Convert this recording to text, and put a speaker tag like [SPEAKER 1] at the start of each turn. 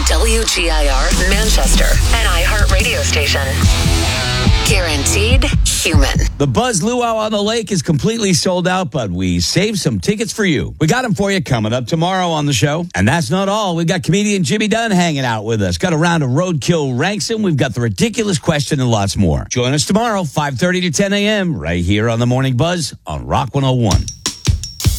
[SPEAKER 1] WGIR Manchester, an iHeart radio station. Guaranteed human.
[SPEAKER 2] The Buzz Luau on the Lake is completely sold out, but we saved some tickets for you. We got them for you coming up tomorrow on the show. And that's not all. We've got comedian Jimmy Dunn hanging out with us. Got a round of Roadkill Ranksome. We've got the ridiculous question and lots more. Join us tomorrow, 5:30 to 10 a.m. right here on the Morning Buzz on Rock 101.